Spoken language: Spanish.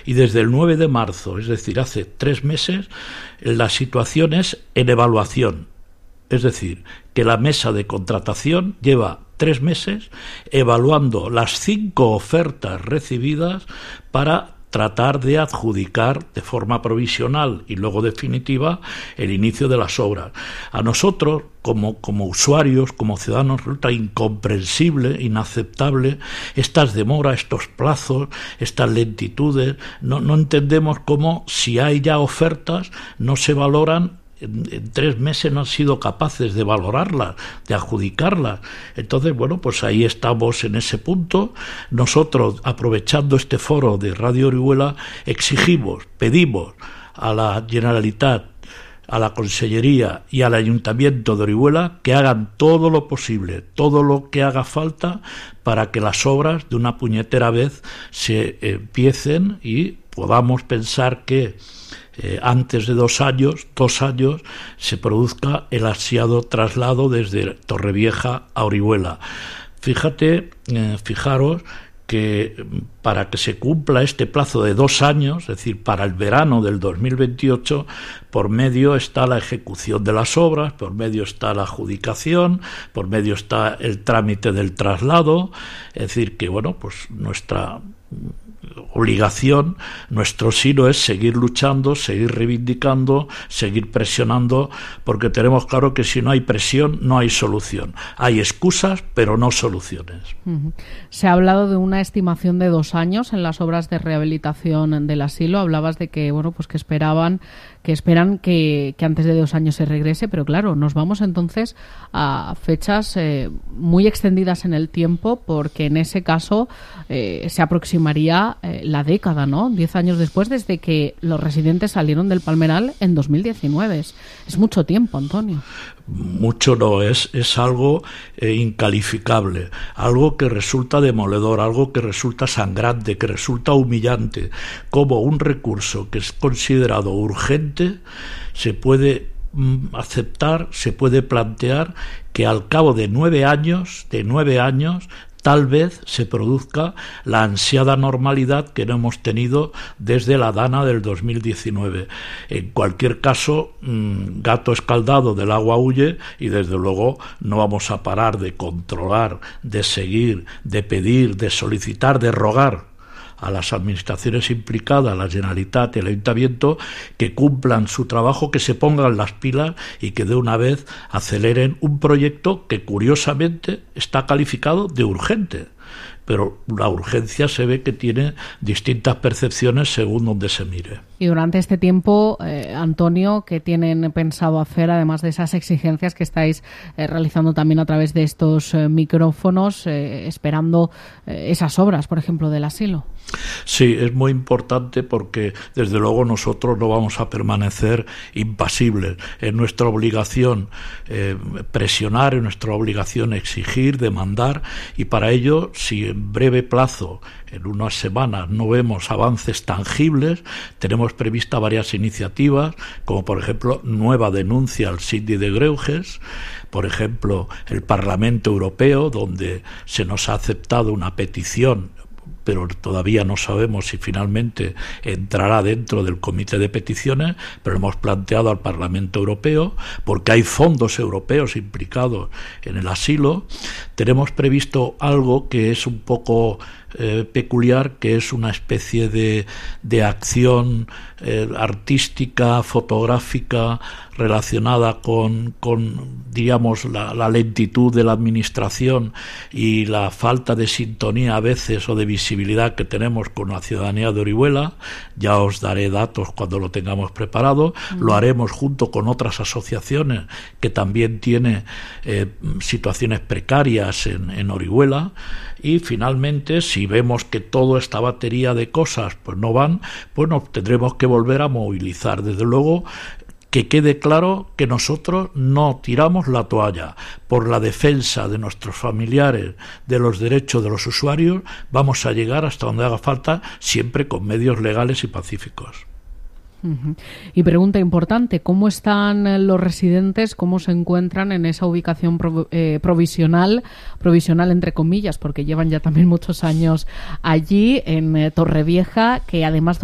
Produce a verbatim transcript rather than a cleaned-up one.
y desde el nueve de marzo, es decir, hace tres meses, la situación es en evaluación. Es decir, que la mesa de contratación lleva tres meses evaluando las cinco ofertas recibidas para tratar de adjudicar de forma provisional y luego definitiva el inicio de las obras. A nosotros, como, como usuarios, como ciudadanos, resulta incomprensible, inaceptable estas demoras, estos plazos, estas lentitudes. No, no entendemos cómo, si hay ya ofertas, no se valoran. En, en tres meses no han sido capaces de valorarlas, de adjudicarlas. Entonces, bueno, pues ahí estamos en ese punto. Nosotros, aprovechando este foro de Radio Orihuela, exigimos, pedimos a la Generalitat, a la Consellería y al Ayuntamiento de Orihuela que hagan todo lo posible, todo lo que haga falta para que las obras de una puñetera vez se empiecen y podamos pensar que Eh, antes de dos años, dos años, se produzca el ansiado traslado desde Torrevieja a Orihuela. Fíjate, eh, fijaros que para que se cumpla este plazo de dos años, es decir, para el verano del dos mil veintiocho, por medio está la ejecución de las obras, por medio está la adjudicación, por medio está el trámite del traslado, es decir, que bueno, pues nuestra obligación, nuestro sino es seguir luchando, seguir reivindicando, seguir presionando, porque tenemos claro que si no hay presión no hay solución. Hay excusas, pero no soluciones. Uh-huh. Se ha hablado de una estimación de dos años en las obras de rehabilitación del asilo. Hablabas de que bueno, pues que esperaban que esperan que, que antes de dos años se regrese, pero claro, nos vamos entonces a fechas eh, muy extendidas en el tiempo, porque en ese caso eh, se aproximaría eh, la década, ¿no? Diez años después, desde que los residentes salieron del Palmeral en dos mil diecinueve. Es, es mucho tiempo, Antonio. Mucho no, es, es algo eh, incalificable, algo que resulta demoledor, algo que resulta sangrante, que resulta humillante, como un recurso que es considerado urgente se puede mm, aceptar, se puede plantear que al cabo de nueve años, de nueve años, tal vez se produzca la ansiada normalidad que no hemos tenido desde la Dana del dos mil diecinueve. En cualquier caso, mmm, gato escaldado del agua huye, y desde luego no vamos a parar de controlar, de seguir, de pedir, de solicitar, de rogar a las administraciones implicadas, la Generalitat y el Ayuntamiento, que cumplan su trabajo, que se pongan las pilas y que de una vez aceleren un proyecto que curiosamente está calificado de urgente. Pero la urgencia se ve que tiene distintas percepciones según donde se mire. Y durante este tiempo, eh, Antonio, ¿qué tienen pensado hacer, además de esas exigencias que estáis eh, realizando también a través de estos eh, micrófonos, eh, esperando eh, esas obras, por ejemplo, del asilo? Sí, es muy importante porque desde luego nosotros no vamos a permanecer impasibles. Es nuestra obligación eh, presionar, es nuestra obligación exigir, demandar, y para ello, si en breve plazo, en unas semanas, no vemos avances tangibles, tenemos previstas varias iniciativas, como por ejemplo nueva denuncia al síndic de Greuges, por ejemplo el Parlamento Europeo, donde se nos ha aceptado una petición, pero todavía no sabemos si finalmente entrará dentro del comité de peticiones, pero hemos planteado al Parlamento Europeo, porque hay fondos europeos implicados en el asilo. Tenemos previsto algo que es un poco eh, peculiar, que es una especie de, de acción eh, artística, fotográfica, relacionada con, con diríamos, la, la lentitud de la administración y la falta de sintonía a veces o de visibilidad que tenemos con la ciudadanía de Orihuela. Ya os daré datos cuando lo tengamos preparado. Mm. Lo haremos junto con otras asociaciones que también tienen eh, situaciones precarias en, en Orihuela. Y finalmente, si vemos que toda esta batería de cosas pues no van, pues nos tendremos que volver a movilizar. Desde luego, que quede claro que nosotros no tiramos la toalla. Por la defensa de nuestros familiares, de los derechos de los usuarios, vamos a llegar hasta donde haga falta, siempre con medios legales y pacíficos. Uh-huh. Y pregunta importante, ¿cómo están los residentes? ¿Cómo se encuentran en esa ubicación pro, eh, provisional, provisional entre comillas, porque llevan ya también muchos años allí en eh, Torrevieja, que además